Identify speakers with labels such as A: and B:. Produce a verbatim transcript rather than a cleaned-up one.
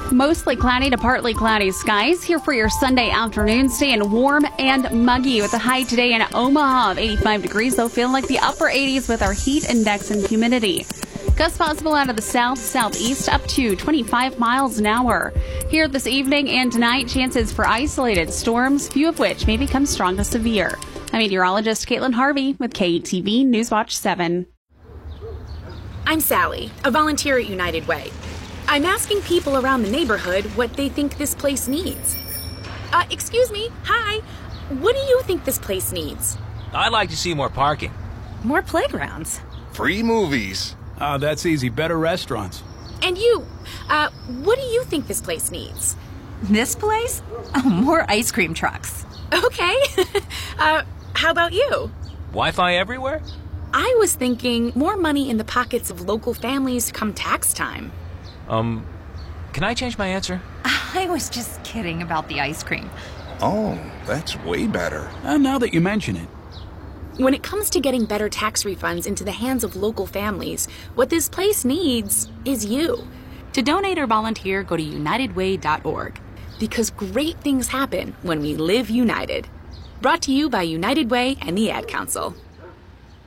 A: Mostly cloudy to partly cloudy skies here for your Sunday afternoon. Staying warm and muggy with a high today in Omaha of eighty-five degrees, though feeling like the upper eighties with our heat index and humidity. Gusts possible out of the south, southeast up to twenty-five miles an hour. Here this evening and tonight, chances for isolated storms, few of which may become strong to severe. I'm meteorologist Caitlin Harvey with K E T V Newswatch seven.
B: I'm Sally, a volunteer at United Way. I'm asking people around the neighborhood what they think this place needs. Uh, excuse me, hi. What do you think this place needs?
C: I'd like to see more parking.
B: More playgrounds.
D: Free movies.
E: Ah, uh, that's easy. Better restaurants.
B: And you, uh, what do you think this place needs?
F: This place? Oh, more ice cream trucks.
B: Okay. uh, how about you?
C: Wi-Fi everywhere?
B: I was thinking more money in the pockets of local families come tax time.
C: Um, can I change my answer?
F: I was just kidding about the ice cream.
D: Oh, that's way better.
E: Uh, now that you mention it.
B: When it comes to getting better tax refunds into the hands of local families, what this place needs is you. To donate or volunteer, go to united way dot org. Because great things happen when we live united. Brought to you by United Way and the Ad Council.